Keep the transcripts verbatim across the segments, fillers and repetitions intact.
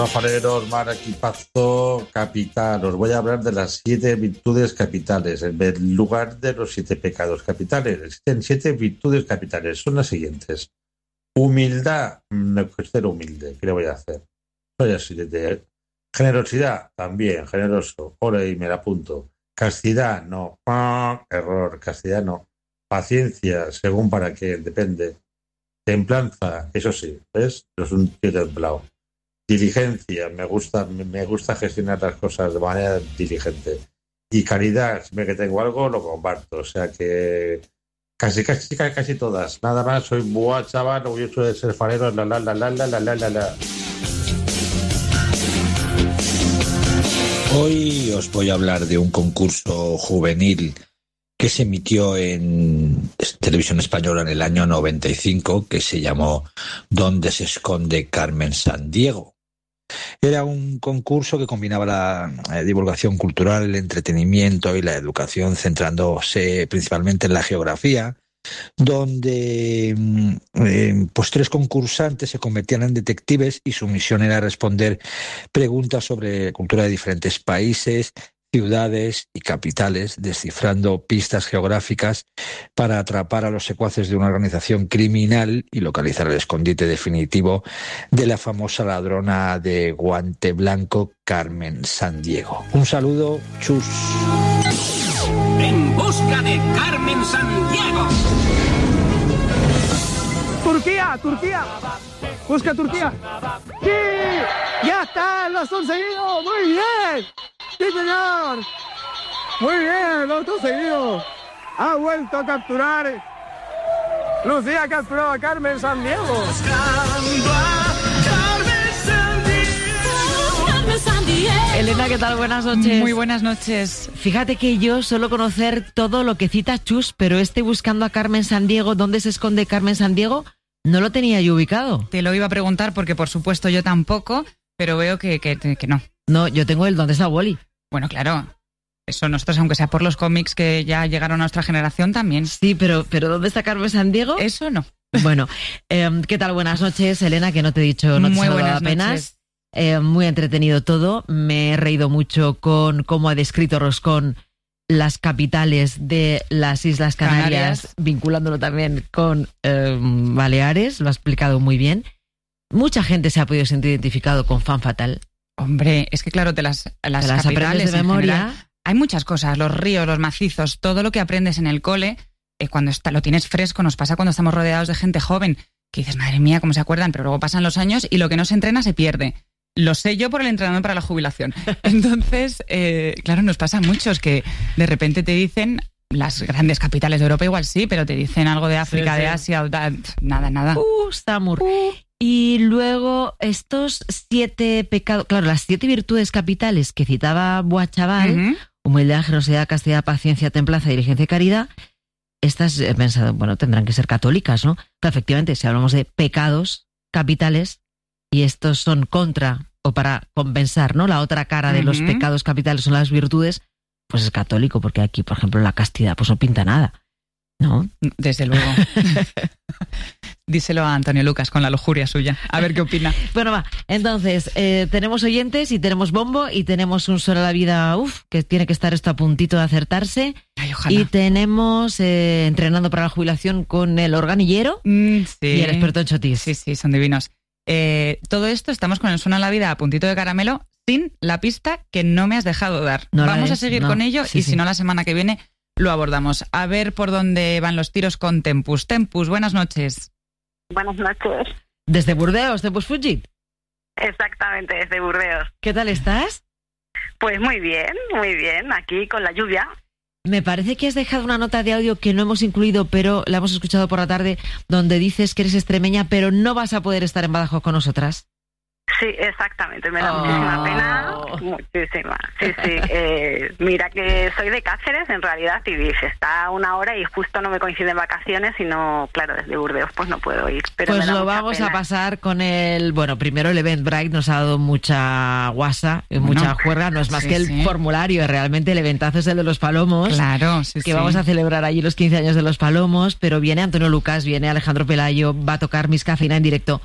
Hola fareros, mar equipazo capital. Os voy a hablar de las siete virtudes capitales en lugar de los siete pecados capitales. Existen siete virtudes capitales, son las siguientes. Humildad, me cuesta ser humilde, ¿qué le voy a hacer? Soy así de... Generosidad, también, generoso, ore y me la apunto. Castidad, no, ah, error, castidad no. Paciencia, según para qué, depende. Templanza, eso sí, ¿ves? No es un tío templado. Diligencia, me gusta, me gusta gestionar las cosas de manera diligente. Y caridad, siempre que tengo algo lo comparto, o sea que casi, casi, casi todas. Nada más, soy buah, chaval, orgulloso de ser farero, la la la la la la la la la. Hoy os voy a hablar de un concurso juvenil que se emitió en Televisión Española en el año noventa y cinco, que se llamó ¿Dónde se esconde Carmen Sandiego? Era un concurso que combinaba la eh, divulgación cultural, el entretenimiento y la educación, centrándose principalmente en la geografía, donde eh, pues tres concursantes se convertían en detectives y su misión era responder preguntas sobre cultura de diferentes países, ciudades y capitales, descifrando pistas geográficas para atrapar a los secuaces de una organización criminal y localizar el escondite definitivo de la famosa ladrona de guante blanco, Carmen Sandiego. Un saludo, chus. En busca de Carmen Sandiego. Turquía, Turquía. Busca Turquía. ¡Sí! ¡Ya está! ¡Lo has conseguido! ¡Muy bien! ¡Sí, señor! ¡Muy bien! ¡Lo has conseguido! Ha vuelto a capturar. Lucía capturó a Carmen Sandiego. Buscando a Carmen Sandiego. Carmen Sandiego. Elena, ¿qué tal? Buenas noches. Muy buenas noches. Fíjate que yo suelo conocer todo lo que cita Chus, pero este buscando a Carmen Sandiego, ¿dónde se esconde Carmen Sandiego? No lo tenía yo ubicado. Te lo iba a preguntar porque, por supuesto, yo tampoco, pero veo que, que, que no. No, yo tengo el ¿dónde está Wally? Bueno, claro. Eso nosotros, aunque sea por los cómics que ya llegaron a nuestra generación, también. Sí, pero, pero ¿dónde está Carmen Sandiego? Eso no. Bueno, eh, ¿qué tal? Buenas noches, Elena, que no te he dicho, no te Muy he saludado buenas apenas. noches. Eh, muy entretenido todo. Me he reído mucho con cómo ha descrito Roscón las capitales de las Islas Canarias, Canarias. vinculándolo también con eh, Baleares. Lo ha explicado muy bien. Mucha gente se ha podido sentir identificado con Fan Fatal. Hombre, es que claro, de las, las, Te las aprendes capitales de en memoria. general, hay muchas cosas, los ríos, los macizos, todo lo que aprendes en el cole, eh, cuando está, lo tienes fresco, nos pasa cuando estamos rodeados de gente joven, que dices, madre mía, cómo se acuerdan, pero luego pasan los años y lo que no se entrena se pierde. Lo sé yo por el entrenamiento para la jubilación. Entonces, eh, claro, nos pasa a muchos que de repente te dicen, las grandes capitales de Europa igual sí, pero te dicen algo de África, Sí, sí. de Asia, da- nada, nada. Uh, Samur. Y luego estos siete pecados, claro, las siete virtudes capitales que citaba Boachaval, Ujú. humildad, generosidad, castidad, paciencia, templanza, diligencia y caridad, estas he pensado, bueno, tendrán que ser católicas, ¿no? Pero efectivamente, si hablamos de pecados capitales, y estos son contra o para compensar, ¿no? La otra cara de Ujú. los pecados capitales son las virtudes, pues es católico, porque aquí, por ejemplo, la castidad pues no pinta nada, ¿no? Desde luego. Díselo a Antonio Lucas con la lujuria suya. A ver qué opina. Bueno, va. Entonces, eh, tenemos oyentes y tenemos bombo y tenemos un Sol a la Vida, uff, que tiene que estar esto a puntito de acertarse. Ay, ojalá. Y tenemos eh, entrenando para la jubilación con el organillero Mm, sí. y el experto en chotis. Sí, sí, son divinos. Eh, todo esto estamos con el Suena la Vida a puntito de caramelo sin la pista que no me has dejado dar. No la Vamos a es, seguir no. con ello Sí, y sí. si no la semana que viene lo abordamos. A ver por dónde van los tiros con Tempus. Tempus, buenas noches. Buenas noches. Desde Burdeos, de Fugit. Exactamente, desde Burdeos. ¿Qué tal estás? Pues muy bien, muy bien, aquí con la lluvia. Me parece que has dejado una nota de audio que no hemos incluido, pero la hemos escuchado por la tarde, donde dices que eres extremeña, pero no vas a poder estar en Badajoz con nosotras. Sí, exactamente, me da Oh. muchísima pena, muchísima. Sí, sí, eh, mira que soy de Cáceres en realidad y dice, está a una hora y justo no me coinciden vacaciones y no, claro, desde Burdeos pues no puedo ir. Pero Pues me da lo mucha vamos pena. a pasar con el... Bueno, primero el Eventbrite nos ha dado mucha guasa, Bueno, mucha juerga, no es más sí, que el sí. formulario, realmente el eventazo es el de los Palomos. Claro, sí, Que sí. vamos a celebrar allí los quince años de los Palomos, pero viene Antonio Lucas, viene Alejandro Pelayo, va a tocar Miss Cafeína en directo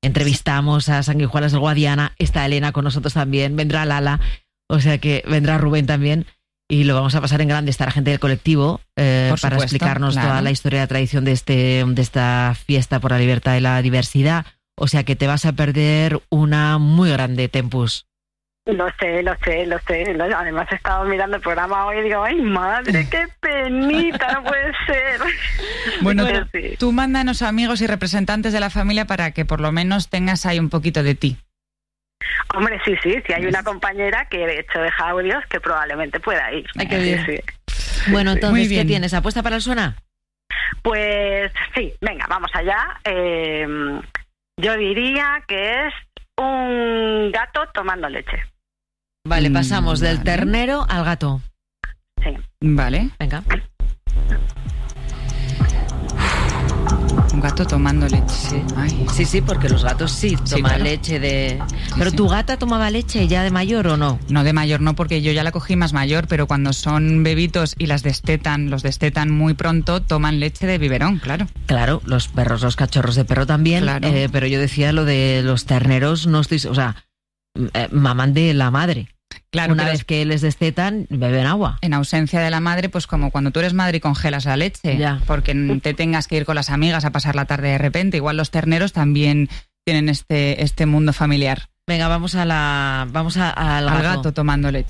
entrevistamos a Sanguijuelas del Guadiana, está Elena con nosotros también, vendrá Lala, o sea que vendrá Rubén también. Y lo vamos a pasar en grande, estará gente del colectivo eh, Por para supuesto, explicarnos claro. toda la historia y la tradición de, este, de esta fiesta por la libertad y la diversidad. O sea que te vas a perder una muy grande, Tempus. Lo sé, lo sé, lo sé. Lo- Además he estado mirando el programa hoy y digo, ay madre, qué penita, no puede ser. Bueno, Pero tú, sí. tú mándanos amigos y representantes de la familia para que por lo menos tengas ahí un poquito de ti. Hombre, sí, sí, sí hay una compañera que de hecho deja audios que probablemente pueda ir. Ay, qué Sí, bien. sí. Bueno, Muy entonces, ¿qué bien. tienes? ¿Apuesta para el Suena? Pues sí, venga, vamos allá. Eh, yo diría que es un gato tomando leche. Vale, Mm, pasamos del vale. ternero al gato. Sí. Vale. Venga. Un gato tomando leche. Sí. Ay. Sí, sí, porque los gatos sí toman claro. leche de... ¿Pero sí. tu gata tomaba leche ya de mayor o no? No de mayor, no, porque yo ya la cogí más mayor, pero cuando son bebitos y las destetan, los destetan muy pronto, toman leche de biberón, claro. Claro, los perros, los cachorros de perro también, Claro. eh, pero yo decía lo de los terneros, no estoy... O sea, eh, maman de la madre. Claro, Una pero vez que les destetan, beben agua. en ausencia de la madre, pues como cuando tú eres madre y congelas la leche, Ya. porque te tengas que ir con las amigas a pasar la tarde de repente. Igual los terneros también tienen este, este mundo familiar. Venga, vamos a la... Vamos a- al Al gato. gato tomando leche.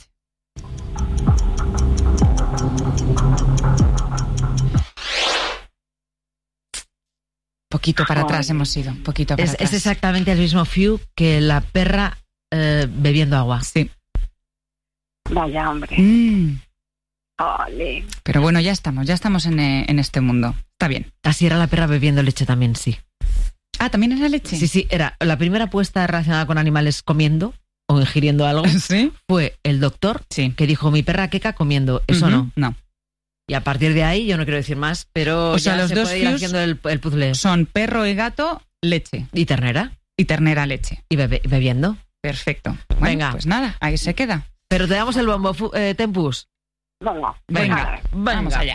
Poquito para Joder. atrás hemos ido, poquito para Es, atrás. es exactamente el mismo few que la perra eh, bebiendo agua. Sí. Vaya, hombre. Mm. Ole. Pero bueno, ya estamos, ya estamos en, eh, en este mundo. Está bien. Así era la perra bebiendo leche también, sí. Ah, ¿también es la leche? Sí, sí, era la primera apuesta relacionada con animales comiendo o ingiriendo algo. ¿Sí? Fue el doctor Sí. que dijo mi perra queca comiendo. Eso Ujú. no. No. Y a partir de ahí, yo no quiero decir más, pero O sea, ya los se dos puede ir fews haciendo el, el puzzle. Son perro y gato, leche. Y ternera. Y ternera, leche. Y bebe- bebiendo. Perfecto. Bueno, Venga. pues nada, ahí se queda. Pero te damos el bombo, fu- eh, Tempus. Venga, Venga, Venga. vamos allá.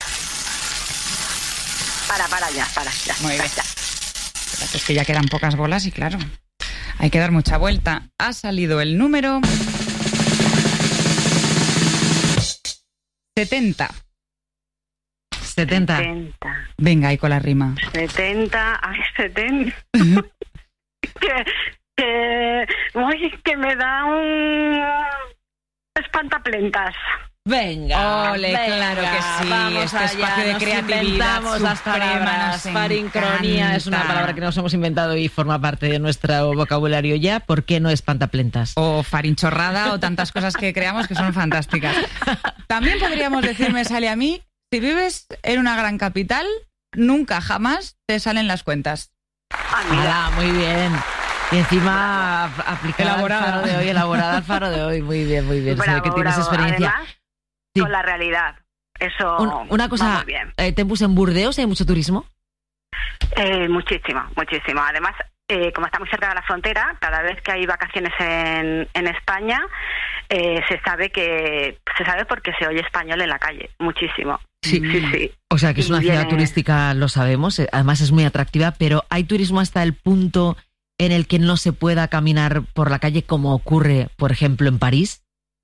para, para ya, para, ya. Muy bien. ya. Espérate, es que ya quedan pocas bolas y claro, hay que dar mucha vuelta. Ha salido el número setenta. setenta. setenta. Venga, ahí con la rima. setenta, ay, setenta. que, que, uy, que me da un espantaplentas. Venga, Ole, venga, claro que sí, vamos este allá, espacio de nos creatividad inventamos las suprema palabras. nos Farincronía es una encanta. palabra que nos hemos inventado y forma parte de nuestro vocabulario ya. ¿Por qué no espantaplentas? O farinchorrada o tantas cosas que creamos que son fantásticas. También podríamos decir, me sale a mí, si vives en una gran capital, nunca jamás te salen las cuentas. Ah, mira. Ah, muy bien. Y encima ap- aplicada Elaborada. al faro de hoy, elaborada al faro de hoy. Muy bien, muy bien. Se ve Bravo, que tienes bravo. experiencia. Además, Sí. con la realidad. Eso Un- una va cosa, muy bien. eh, Tempus, en Burdeos hay mucho turismo. Eh, muchísimo, muchísimo. Además, eh, como está muy cerca de la frontera, cada vez que hay vacaciones en, en España, eh, se sabe que se sabe porque se oye español en la calle, muchísimo. Sí. sí, sí. O sea, que es Y una ciudad viene- turística, lo sabemos, eh, además es muy atractiva, pero ¿hay turismo hasta el punto en el que no se pueda caminar por la calle como ocurre, por ejemplo, en París?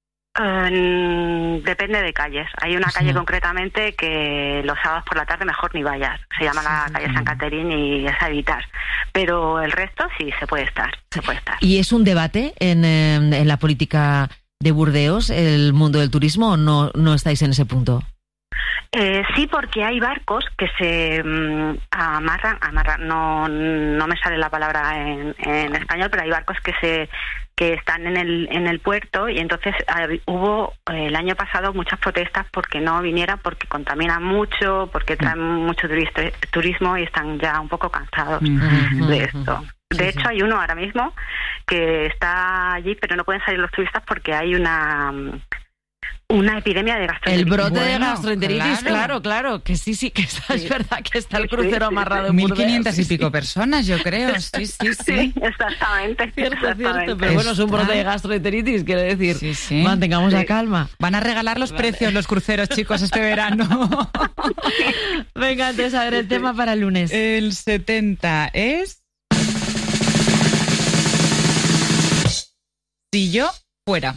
Eh, depende de calles. Hay una Sí. calle concretamente que los sábados por la tarde mejor ni vayas. Se llama la Sí. calle San Caterín y es a evitar. Pero el resto sí se puede estar, se puede estar. ¿Y es un debate en, eh, en la política de Burdeos, el mundo del turismo, o no, no estáis en ese punto? Eh, sí, porque hay barcos que se mm, amarran, amarran, no, no me sale la palabra en, en español, pero hay barcos que se que están en el en el puerto y entonces eh, hubo eh, el año pasado muchas protestas porque no vinieran, porque contaminan mucho, porque traen mucho turista, turismo y están ya un poco cansados Ujú. de esto. Sí, De sí. hecho, hay uno ahora mismo que está allí, pero no pueden salir los turistas porque hay una una epidemia de El gastroenteritis. brote de Bueno, gastroenteritis, claro. claro, claro, que sí, sí, que está, es Sí. verdad que está el Sí, sí, crucero sí, amarrado sí. en mil Burdeos. quinientas sí, y pico sí. personas, yo creo. Sí, sí, sí. Sí, exactamente. Cierto, exactamente. cierto, pero bueno, es un brote Está- de gastroenteritis, quiero decir. Sí, sí. Mantengamos la Sí. calma. Van a regalar los precios los cruceros, chicos, este verano. Venga, entonces a ver el tema para el lunes. El setenta es Si yo fuera.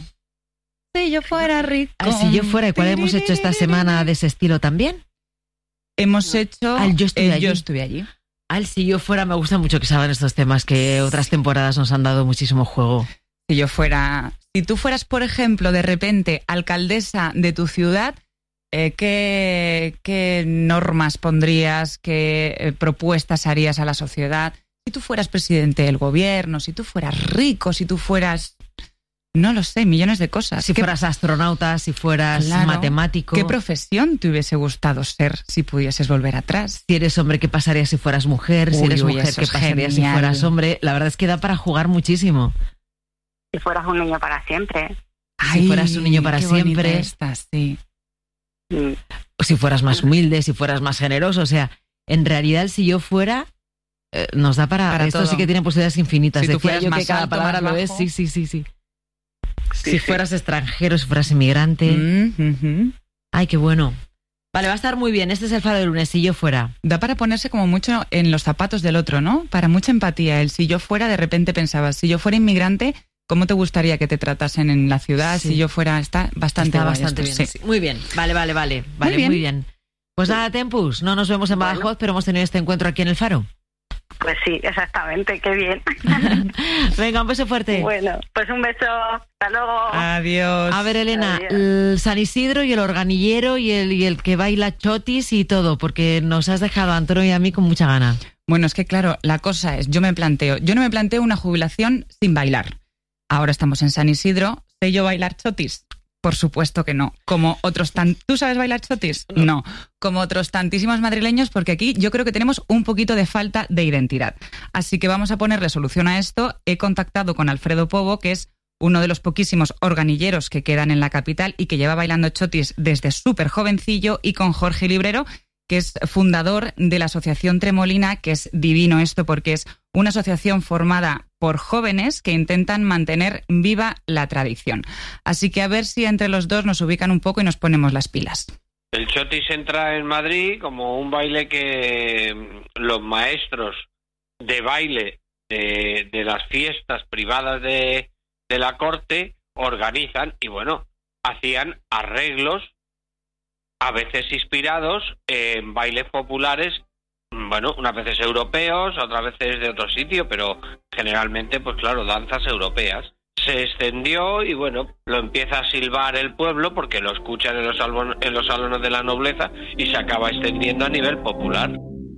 Si yo fuera rico. Ah, si yo fuera, ¿y cuál hemos hecho esta semana de ese estilo también? Hemos hecho Al Yo estuve el allí. Yo estuve allí. Al Si yo fuera, me gusta mucho que salgan estos temas que otras temporadas nos han dado muchísimo juego. Si yo fuera... Si tú fueras, por ejemplo, de repente alcaldesa de tu ciudad, eh, ¿qué, ¿qué normas pondrías? ¿Qué eh, propuestas harías a la sociedad? Si tú fueras presidente del gobierno, si tú fueras rico, si tú fueras... No lo sé, millones de cosas. Si ¿Qué- fueras astronauta, si fueras Claro. matemático. ¿Qué profesión te hubiese gustado ser si pudieses volver atrás? Si eres hombre, ¿qué pasaría si fueras mujer? Si Uy, eres uy, mujer, eso ¿qué es pasaría si genial. fueras hombre? La verdad es que da para jugar muchísimo. Si fueras un niño para siempre. Si fueras un niño para qué bonita siempre. estás, sí. Mm. O si fueras más humilde, si fueras más generoso. O sea, en realidad, si yo fuera, eh, nos da para... Para esto todo. sí que tiene posibilidades infinitas. Si tú Decía fueras yo más que cada alto, palabra más lo es. bajo. Sí, sí, sí, sí. Sí, Si sí. fueras extranjero, si fueras inmigrante. Mm, ujú. Ay, qué bueno. Vale, va a estar muy bien. Este es el Faro de lunes. Si yo fuera. Da para ponerse como mucho en los zapatos del otro, ¿no? Para mucha empatía. El si yo fuera, de repente pensabas, si yo fuera inmigrante, ¿cómo te gustaría que te tratasen en la ciudad? Sí. Si yo fuera, está bastante Está guay bastante esto, bien. sí. sí. Muy bien. Vale, vale, vale. Vale, bien. muy bien. Pues nada, Tempus, no nos vemos en Bueno. Badajoz, pero hemos tenido este encuentro aquí en el Faro. Pues sí, exactamente, qué bien. Venga, un beso fuerte. Bueno, pues un beso. Hasta luego. Adiós. A ver, Elena, Adiós. el San Isidro y el organillero y el, y el que baila chotis y todo, porque nos has dejado a Antonio y a mí con mucha gana. Bueno, es que claro, la cosa es, yo me planteo, yo no me planteo una jubilación sin bailar. Ahora estamos en San Isidro, ¿sé yo bailar chotis? Por supuesto que no. Como otros tan... ¿Tú sabes bailar chotis? No. no. Como otros tantísimos madrileños, porque aquí yo creo que tenemos un poquito de falta de identidad. Así que vamos a ponerle solución a esto. He contactado con Alfredo Pobo, que es uno de los poquísimos organilleros que quedan en la capital y que lleva bailando chotis desde súper jovencillo, y con Jorge Librero, que es fundador de la Asociación Tremolina, que es divino esto porque es una asociación formada por jóvenes que intentan mantener viva la tradición. Así que a ver si entre los dos nos ubican un poco y nos ponemos las pilas. El chotis entra en Madrid como un baile que los maestros de baile de, de las fiestas privadas de, de la corte organizan y bueno, hacían arreglos a veces inspirados en bailes populares, bueno, unas veces europeos, otras veces de otro sitio, pero generalmente, pues claro, danzas europeas. Se extendió y bueno, lo empieza a silbar el pueblo porque lo escuchan en los, salon- en los salones de la nobleza y se acaba extendiendo a nivel popular.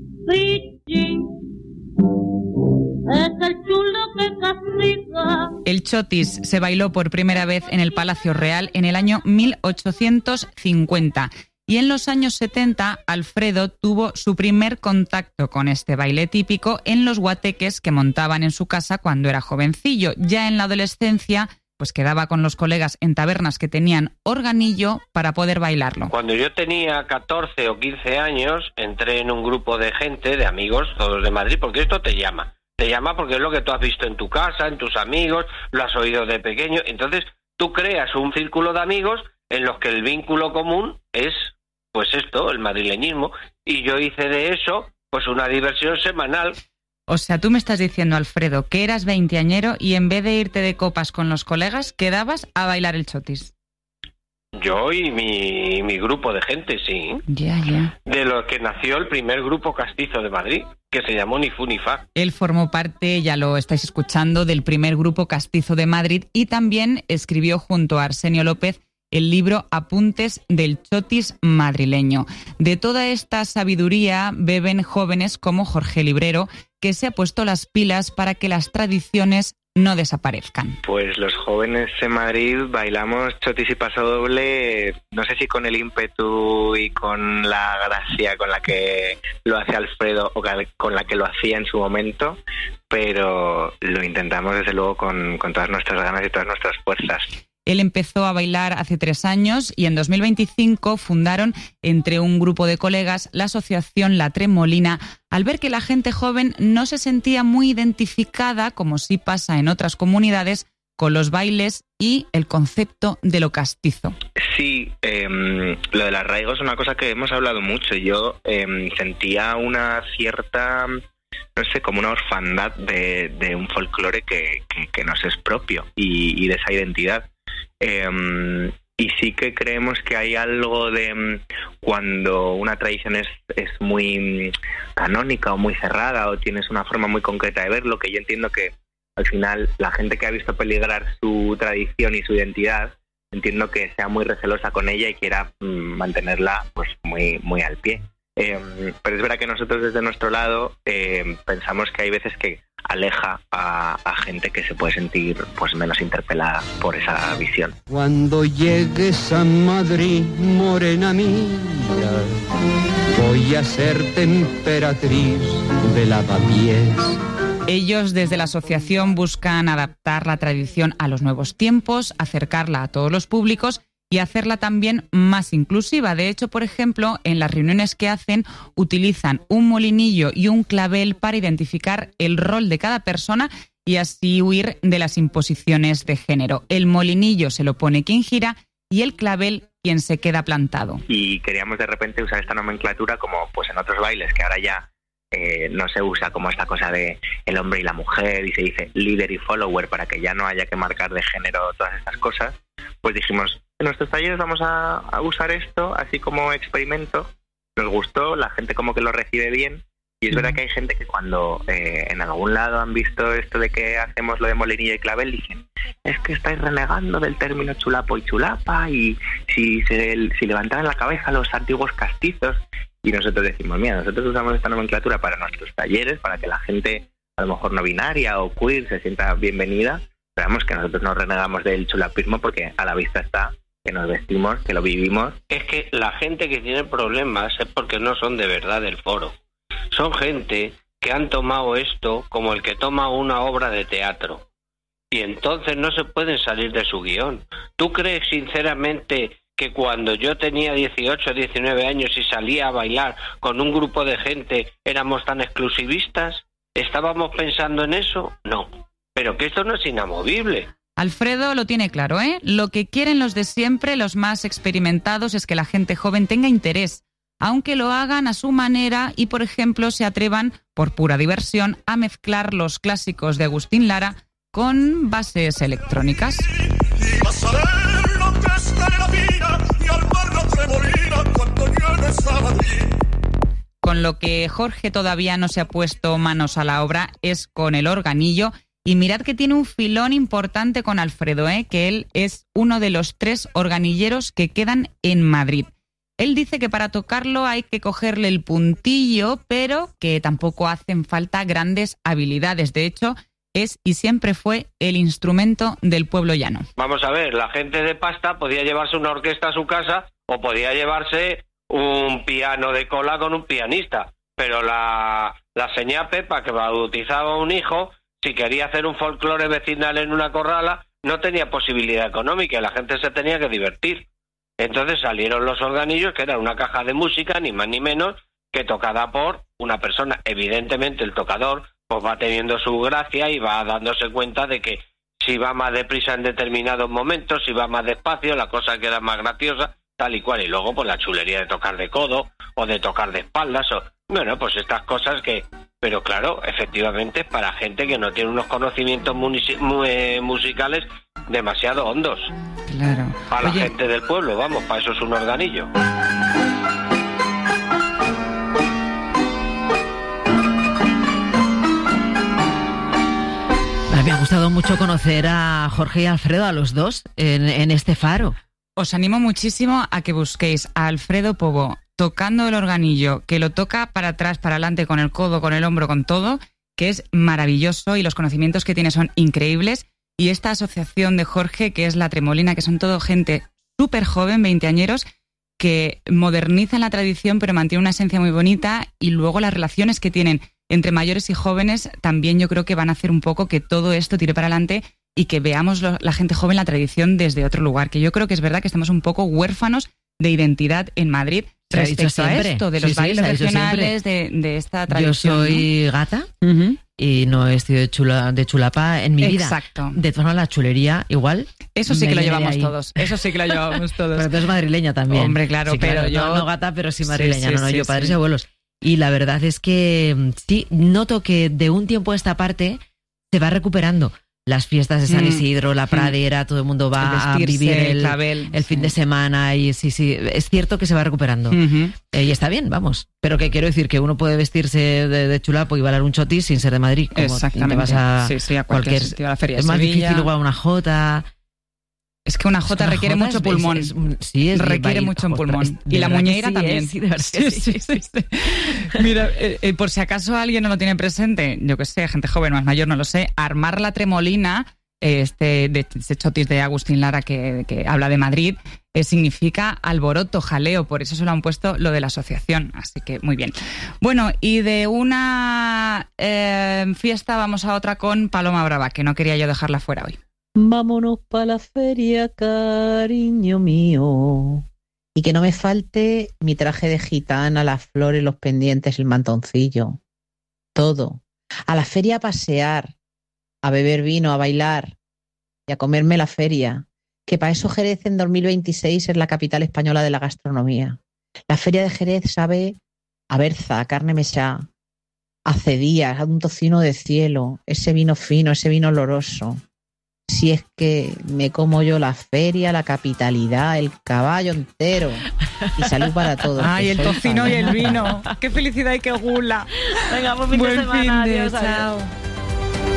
El chotis se bailó por primera vez en el Palacio Real en el año mil ochocientos cincuenta. Y en los años setenta, Alfredo tuvo su primer contacto con este baile típico en los guateques que montaban en su casa cuando era jovencillo. Ya en la adolescencia, pues quedaba con los colegas en tabernas que tenían organillo para poder bailarlo. Cuando yo tenía catorce o quince años, entré en un grupo de gente, de amigos, todos de Madrid, porque esto te llama. Te llama porque es lo que tú has visto en tu casa, en tus amigos, lo has oído de pequeño. Entonces, tú creas un círculo de amigos en los que el vínculo común es, pues esto, el madrileñismo. Y yo hice de eso, pues una diversión semanal. O sea, tú me estás diciendo, Alfredo, que eras veinteañero y en vez de irte de copas con los colegas, quedabas a bailar el chotis. Yo y mi, mi grupo de gente, sí. Ya, ya. De lo que nació el primer grupo castizo de Madrid, que se llamó Ni Fu Ni Fa. Él formó parte, ya lo estáis escuchando, del primer grupo castizo de Madrid y también escribió junto a Arsenio López el libro Apuntes del chotis madrileño. De toda esta sabiduría beben jóvenes como Jorge Librero, que se ha puesto las pilas para que las tradiciones no desaparezcan. Pues los jóvenes en Madrid bailamos chotis y pasodoble, no sé si con el ímpetu y con la gracia con la que lo hace Alfredo o con la que lo hacía en su momento, pero lo intentamos desde luego con, con todas nuestras ganas y todas nuestras fuerzas. Él empezó a bailar hace tres años y en dos mil veinticinco fundaron, entre un grupo de colegas, la asociación La Tremolina, al ver que la gente joven no se sentía muy identificada, como sí pasa en otras comunidades, con los bailes y el concepto de lo castizo. Sí, eh, lo del arraigo es una cosa que hemos hablado mucho. Yo eh, sentía una cierta no sé, como una orfandad de, de un folclore que, que, que nos es propio y, y de esa identidad. Eh, y sí que creemos que hay algo de cuando una tradición es, es muy canónica o muy cerrada o tienes una forma muy concreta de verlo, que yo entiendo que al final la gente que ha visto peligrar su tradición y su identidad, entiendo que sea muy recelosa con ella y quiera mmm, mantenerla pues muy, muy al pie. Eh, pero es verdad que nosotros desde nuestro lado eh, pensamos que hay veces que aleja a, a gente que se puede sentir pues menos interpelada por esa visión. Cuando llegues a Madrid, morena mía, voy a ser temperatriz de lavapiés. Ellos desde la asociación buscan adaptar la tradición a los nuevos tiempos, acercarla a todos los públicos y hacerla también más inclusiva. De hecho, por ejemplo, en las reuniones que hacen utilizan un molinillo y un clavel para identificar el rol de cada persona y así huir de las imposiciones de género. El molinillo se lo pone quien gira y el clavel quien se queda plantado. Y queríamos de repente usar esta nomenclatura como pues en otros bailes que ahora ya Eh, no se usa como esta cosa de el hombre y la mujer y se dice líder y follower para que ya no haya que marcar de género todas estas cosas. Pues dijimos, en nuestros talleres vamos a, a usar esto así como experimento. Nos gustó, la gente como que lo recibe bien y es verdad que hay gente que cuando eh, en algún lado han visto esto de que hacemos lo de molinillo y clavel dicen, es que estáis renegando del término chulapo y chulapa y si, se, si levantaran la cabeza los antiguos castizos. Y nosotros decimos, mira, nosotros usamos esta nomenclatura para nuestros talleres, para que la gente, a lo mejor no binaria o queer, se sienta bienvenida. Esperamos que nosotros no renegamos del chulapismo porque a la vista está que nos vestimos, que lo vivimos. Es que la gente que tiene problemas es porque no son de verdad del foro. Son gente que han tomado esto como el que toma una obra de teatro. Y entonces no se pueden salir de su guión. ¿Tú crees sinceramente que cuando yo tenía dieciocho, diecinueve años y salía a bailar con un grupo de gente éramos tan exclusivistas? ¿Estábamos pensando en eso? No. Pero que esto no es inamovible. Alfredo lo tiene claro, ¿eh? Lo que quieren los de siempre, los más experimentados, es que la gente joven tenga interés, aunque lo hagan a su manera y, por ejemplo, se atrevan, por pura diversión, a mezclar los clásicos de Agustín Lara con bases electrónicas. Con lo que Jorge todavía no se ha puesto manos a la obra es con el organillo. Y mirad que tiene un filón importante con Alfredo, ¿eh? Que él es uno de los tres organilleros que quedan en Madrid. Él dice que para tocarlo hay que cogerle el puntillo, pero que tampoco hacen falta grandes habilidades. De hecho, es y siempre fue el instrumento del pueblo llano. Vamos a ver, la gente de pasta podía llevarse una orquesta a su casa o podía llevarse un piano de cola con un pianista, pero la, la señá Pepa, que bautizaba a un hijo, si quería hacer un folclore vecinal en una corrala, no tenía posibilidad económica y la gente se tenía que divertir. Entonces salieron los organillos, que era una caja de música, ni más ni menos, que tocada por una persona. Evidentemente el tocador pues va teniendo su gracia y va dándose cuenta de que si va más deprisa en determinados momentos, si va más despacio, la cosa queda más graciosa, tal y cual. Y luego pues la chulería de tocar de codo o de tocar de espaldas o bueno, pues estas cosas que... Pero claro, efectivamente para gente que no tiene unos conocimientos munici- mu- eh, musicales demasiado hondos. Claro. Para Oye, la gente del pueblo, vamos, para eso es un organillo. Me ha gustado mucho conocer a Jorge y a Alfredo, a los dos, en, en este faro. Os animo muchísimo a que busquéis a Alfredo Pobo tocando el organillo, que lo toca para atrás, para adelante, con el codo, con el hombro, con todo, que es maravilloso y los conocimientos que tiene son increíbles. Y esta asociación de Jorge, que es La Tremolina, que son todo gente súper joven, veinteañeros, que modernizan la tradición pero mantienen una esencia muy bonita y luego las relaciones que tienen entre mayores y jóvenes también yo creo que van a hacer un poco que todo esto tire para adelante y que veamos lo, la gente joven la tradición desde otro lugar, que yo creo que es verdad que estamos un poco huérfanos de identidad en Madrid Se respecto a esto, de los sí, sí, bailes se regionales, de, de esta tradición. Yo soy ¿no? gata Uh-huh. y no he sido de, chula, de chulapa en mi vida. Exacto. De todas maneras, la chulería igual. Eso sí me que lo viene de llevamos ahí. todos. Eso sí que lo llevamos todos. Pero tú eres madrileña también. Hombre, claro, Sí, pero yo... No, no gata, pero sí madrileña. Sí, sí, no, no, sí, yo padres sí. y abuelos. Y la verdad es que sí, noto que de un tiempo a esta parte se va recuperando. Las fiestas de San Isidro, la pradera, todo el mundo va a vivir el, clavel, el fin sí. de semana y sí, sí, es cierto que se va recuperando. Uh-huh. Eh, y está bien, vamos. Pero que quiero decir que uno puede vestirse de, de chulapo y bailar un chotis sin ser de Madrid. Como exactamente. Te vas a sí, sí, a cualquier, cualquier sitio, a la feria de Es más Sevilla. difícil igual una jota. Es que una jota es que requiere mucho es, pulmón. Es, es, sí, es requiere mucho jota, pulmón. Y la muñeira sí, también. Es, sí, de verdad sí, sí, sí, sí, sí. Mira, eh, eh, por si acaso alguien no lo tiene presente, yo que sé, gente joven, más mayor, no lo sé, armar la tremolina, este de este chotis de Agustín Lara que, que habla de Madrid, eh, significa alboroto, jaleo, por eso se lo han puesto lo de la asociación, así que muy bien. Bueno, y de una eh, fiesta vamos a otra con Paloma Brava, que no quería yo dejarla fuera hoy. Vámonos pa' la feria, cariño mío. Y que no me falte mi traje de gitana, las flores, los pendientes, el mantoncillo. Todo. A la feria a pasear, a beber vino, a bailar y a comerme la feria. Que para eso Jerez en dos mil veintiséis es la capital española de la gastronomía. La feria de Jerez sabe a berza, a carne mechá, a cedillas, a un tocino de cielo, ese vino fino, ese vino oloroso. Si es que me como yo la feria, la capitalidad, el caballo entero. Y salud para todos. Ay, el tocino y el vino. Qué felicidad y qué gula. Venga, buen fin Buen de semana. Fin de, adiós, chao. adiós.